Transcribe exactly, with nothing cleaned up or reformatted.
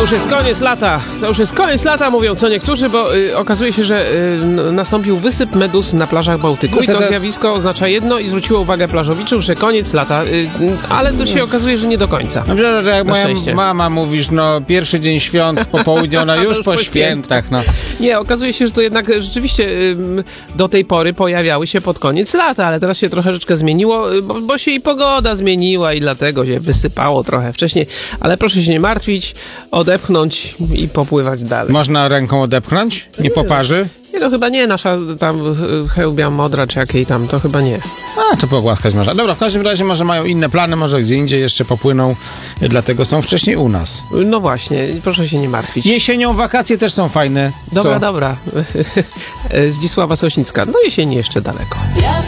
już jest koniec lata. To już jest koniec lata, mówią co niektórzy, bo y, okazuje się, że y, n- nastąpił wysyp meduz na plażach Bałtyku. I to zjawisko oznacza jedno i zwróciło uwagę plażowiczów, że koniec lata. Y, ale to się okazuje, że nie do końca. No, że jak moja szczęście. mama mówisz, no pierwszy dzień świąt, popołudnie, ona już, już po, po świętach, no. Nie, okazuje się, że to jednak rzeczywiście y, do tej pory pojawiały się pod koniec lata, ale teraz się troszeczkę zmieniło, bo, bo się i pogoda zmieniła i dlatego się wysypało trochę wcześniej. Ale proszę się nie martwić, odepchnąć i popływać dalej. Można ręką odepchnąć? Nie poparzy? Nie, to chyba nie, nasza tam chełbia modra, czy jakiej tam, to chyba nie. A, to pogłaskać można. Dobra, w każdym razie może mają inne plany, może gdzie indziej jeszcze popłyną, dlatego są wcześniej u nas. No właśnie, proszę się nie martwić. Jesienią wakacje też są fajne. Dobra, Co? dobra. Zdzisława Sośnicka. No jesieni jeszcze daleko.